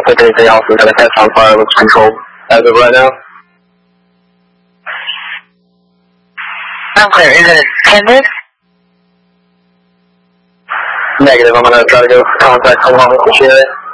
think anything else. We got a test on fire. Looks controlled as of right now. Unclear. Is it attended? Negative. I'm gonna try to go contact someone with the sheriff.